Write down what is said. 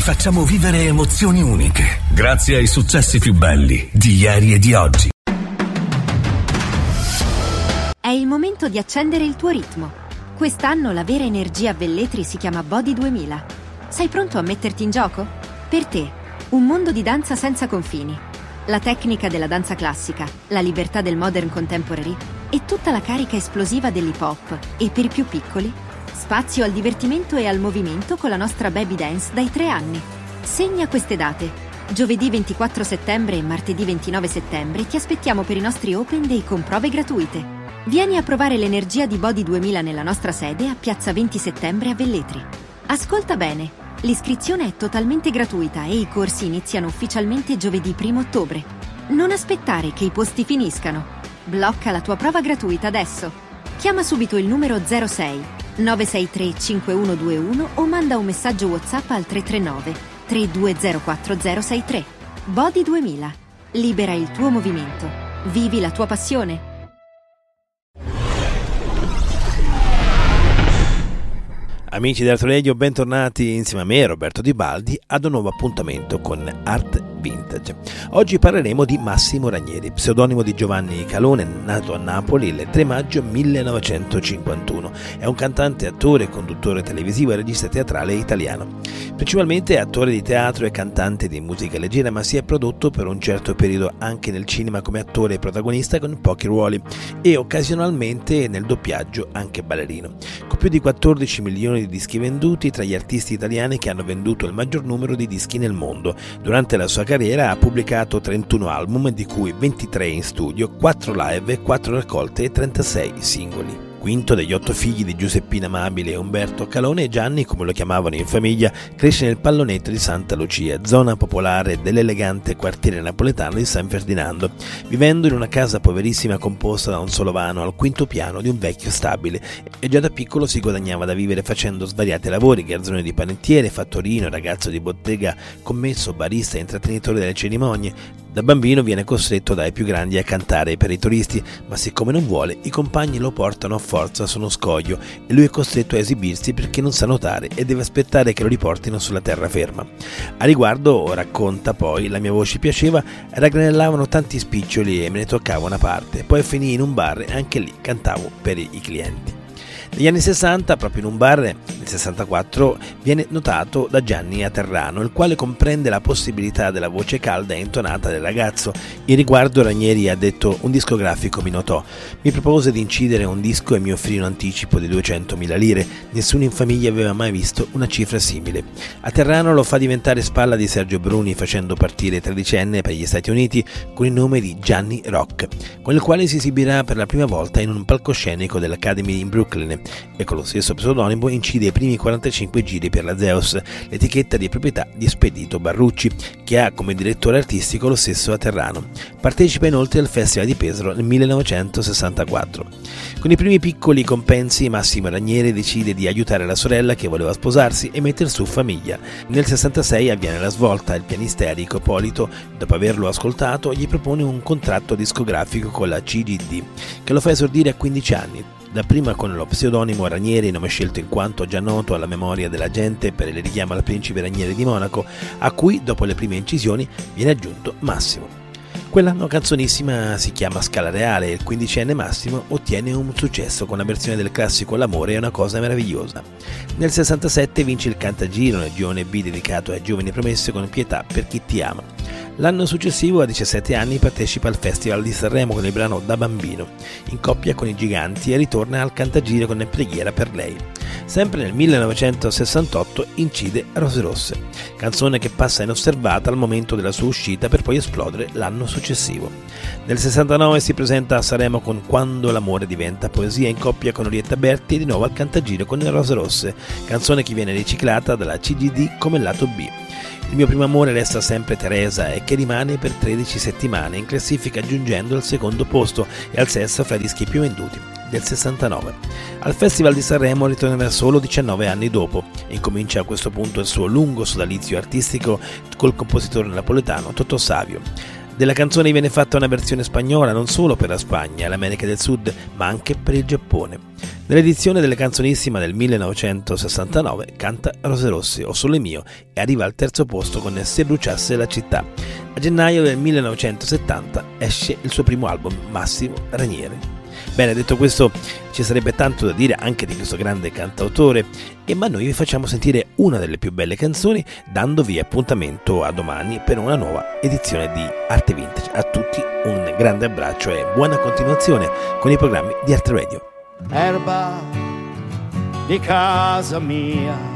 facciamo vivere emozioni uniche, grazie ai successi più belli di ieri e di oggi. È il momento di accendere il tuo ritmo. Quest'anno la vera energia a Velletri si chiama Body 2000. Sei pronto a metterti in gioco? Per te, un mondo di danza senza confini. La tecnica della danza classica, la libertà del modern contemporary e tutta la carica esplosiva dell'hip hop. E per i più piccoli, spazio al divertimento e al movimento con la nostra baby dance dai 3 anni. Segna queste date. Giovedì 24 settembre e martedì 29 settembre ti aspettiamo per i nostri Open Day con prove gratuite. Vieni a provare l'energia di Body 2000 nella nostra sede a Piazza 20 Settembre a Velletri. Ascolta bene, l'iscrizione è totalmente gratuita e i corsi iniziano ufficialmente giovedì 1 ottobre. Non aspettare che i posti finiscano. Blocca la tua prova gratuita adesso. Chiama subito il numero 06 963 5121 o manda un messaggio WhatsApp al 339 3204 063. Body 2000. Libera il tuo movimento. Vivi la tua passione. Amici dell'Altro Radio, bentornati insieme a me, Roberto Di Baldi, ad un nuovo appuntamento con Art Vintage. Oggi parleremo di Massimo Ranieri, pseudonimo di Giovanni Calone, nato a Napoli il 3 maggio 1951. È un cantante, attore, conduttore televisivo e regista teatrale italiano. Principalmente è attore di teatro e cantante di musica leggera, ma si è prodotto per un certo periodo anche nel cinema come attore e protagonista con pochi ruoli e occasionalmente nel doppiaggio anche ballerino. Con più di 14 milioni di dischi venduti, tra gli artisti italiani che hanno venduto il maggior numero di dischi nel mondo. Durante la sua carriera ha pubblicato 31 album, di cui 23 in studio, 4 live, 4 raccolte e 36 singoli. Quinto degli 8 figli di Giuseppina Amabile e Umberto Calone, Gianni, come lo chiamavano in famiglia, cresce nel Pallonetto di Santa Lucia, zona popolare dell'elegante quartiere napoletano di San Ferdinando, vivendo in una casa poverissima composta da un solo vano al quinto piano di un vecchio stabile, e già da piccolo si guadagnava da vivere facendo svariati lavori: garzone di panettiere, fattorino, ragazzo di bottega, commesso, barista e intrattenitore delle cerimonie. Da bambino viene costretto dai più grandi a cantare per i turisti, ma siccome non vuole, i compagni lo portano a forza su uno scoglio e lui è costretto a esibirsi perché non sa nuotare e deve aspettare che lo riportino sulla terraferma. A riguardo racconta poi: la mia voce piaceva, raggranellavano tanti spiccioli e me ne toccavo una parte, poi finì in un bar e anche lì cantavo per i clienti. Negli anni 60, proprio in un bar, nel 64, viene notato da Gianni Aterrano, il quale comprende la possibilità della voce calda e intonata del ragazzo. In riguardo Ranieri ha detto: un discografico mi notò, mi propose di incidere un disco e mi offrì un anticipo di 200.000 lire. Nessuno in famiglia aveva mai visto una cifra simile. Aterrano lo fa diventare spalla di Sergio Bruni, facendo partire tredicenne per gli Stati Uniti con il nome di Gianni Rock, con il quale si esibirà per la prima volta in un palcoscenico dell'Academy in Brooklyn, e con lo stesso pseudonimo incide i primi 45 giri per la Zeus, l'etichetta di proprietà di Spedito Barrucci, che ha come direttore artistico lo stesso Aterrano. Partecipa inoltre al Festival di Pesaro nel 1964. Con i primi piccoli compensi Massimo Ranieri decide di aiutare la sorella che voleva sposarsi e mettere su famiglia. Nel 66 avviene la svolta: il pianista Enrico Ippolito, dopo averlo ascoltato, gli propone un contratto discografico con la CGD, che lo fa esordire a 15 anni. Dapprima con lo pseudonimo Ranieri, nome scelto in quanto già noto alla memoria della gente per il richiamo al principe Ranieri di Monaco, a cui dopo le prime incisioni viene aggiunto Massimo. Quell'anno canzonissima si chiama Scala Reale e il 15enne Massimo ottiene un successo con la versione del classico L'amore è una cosa meravigliosa. Nel 67 vince il Cantagiro nel girone B dedicato ai giovani promesse con Pietà per chi ti ama. L'anno successivo, a 17 anni, partecipa al Festival di Sanremo con il brano Da bambino, in coppia con i Giganti, e ritorna al Cantagiro con Preghiera per lei. Sempre nel 1968 incide Rose rosse, canzone che passa inosservata al momento della sua uscita per poi esplodere l'anno successivo. Nel 69 si presenta a Sanremo con Quando l'amore diventa poesia, in coppia con Orietta Berti, e di nuovo al Cantagiro con Rose rosse, canzone che viene riciclata dalla CGD come lato B. Il mio primo amore resta sempre Teresa, e che rimane per 13 settimane in classifica, giungendo al secondo posto e al sesto fra i dischi più venduti del 69. Al Festival di Sanremo ritornerà solo 19 anni dopo e incomincia a questo punto il suo lungo sodalizio artistico col compositore napoletano Totò Savio. Della canzone viene fatta una versione spagnola non solo per la Spagna e l'America del Sud, ma anche per il Giappone. Nell'edizione delle Canzonissima del 1969 canta Rose Rosse, O Sole Mio, e arriva al terzo posto con Se bruciasse la città. A gennaio del 1970 esce il suo primo album, Massimo Ranieri. Bene, detto questo, ci sarebbe tanto da dire anche di questo grande cantautore, ma noi vi facciamo sentire una delle più belle canzoni, dandovi appuntamento a domani per una nuova edizione di Arte Vintage. A tutti un grande abbraccio e buona continuazione con i programmi di Arte Radio. Erba di casa mia,